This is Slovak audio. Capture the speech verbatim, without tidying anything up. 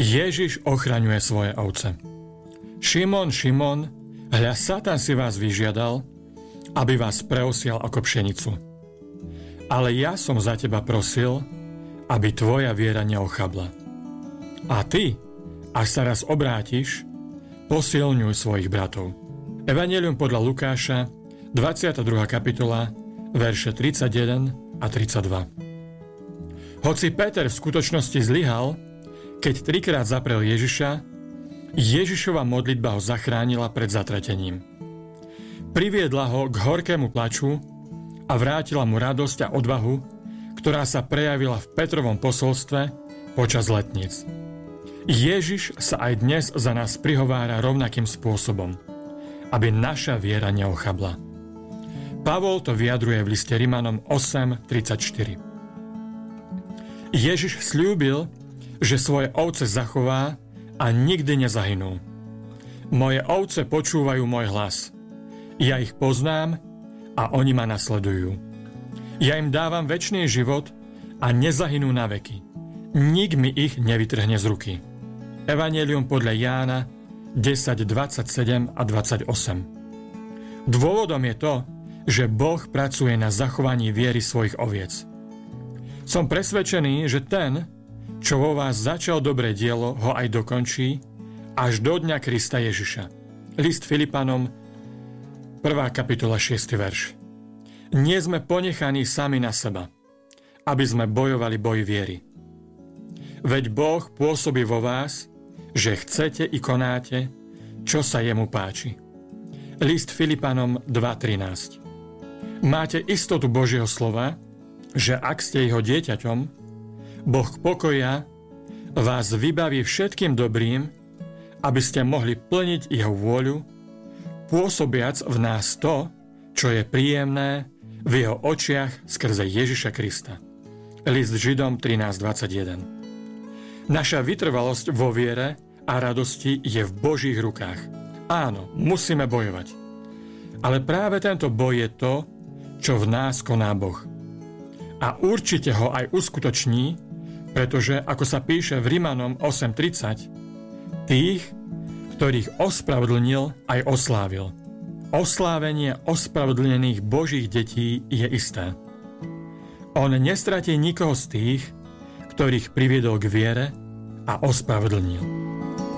Ježiš ochraňuje svoje ovce. Šimon, Šimon, hľa Satan si vás vyžiadal, aby vás preosial ako pšenicu. Ale ja som za teba prosil, aby tvoja viera neochabla. A ty, až sa raz obrátiš, posilňuj svojich bratov. Evanjelium podľa Lukáša, dvadsiata druhá kapitola, verše tridsaťjeden a tridsaťdva. Hoci Peter v skutočnosti zlyhal, keď trikrát zaprel Ježiša, Ježišova modlitba ho zachránila pred zatratením. Priviedla ho k horkému plaču a vrátila mu radosť a odvahu, ktorá sa prejavila v Petrovom posolstve počas letníc. Ježiš sa aj dnes za nás prihovára rovnakým spôsobom, aby naša viera neochabla. Pavol to vyjadruje v liste Rimanom osem tridsaťštyri. Ježiš sľúbil, že svoje ovce zachová a nikdy nezahynú. Moje ovce počúvajú môj hlas. Ja ich poznám a oni ma nasledujú. Ja im dávam večný život a nezahynú na veky. Nik mi ich nevytrhne z ruky. Evanjelium podľa Jána desať dvadsaťsedem a dvadsaťosem. Dôvodom je to, že Boh pracuje na zachovaní viery svojich oviec. Som presvedčený, že ten, čo vo vás začal dobré dielo, ho aj dokončí až do dňa Krista Ježiša. List Filipanom, prvá kapitola, šiesty verš. Nie sme ponechaní sami na seba, aby sme bojovali boj viery. Veď Boh pôsobí vo vás, že chcete i konáte, čo sa jemu páči. List Filipanom dva trinásť. Máte istotu Božieho slova, že ak ste jeho dieťaťom, Boh pokoja vás vybaví všetkým dobrým, aby ste mohli plniť jeho vôľu, pôsobiac v nás to, čo je príjemné v jeho očiach skrze Ježiša Krista. List Židom trinásť dvadsaťjeden. Naša vytrvalosť vo viere a radosti je v Božích rukách. Áno, musíme bojovať. Ale práve tento boj je to, čo v nás koná Boh. A určite ho aj uskutoční, pretože, ako sa píše v Rimanom osem tridsať, tých, ktorých ospravedlnil, aj oslávil. Oslávenie ospravedlnených Božích detí je isté. On nestratí nikoho z tých, ktorých priviedol k viere a ospravedlnil.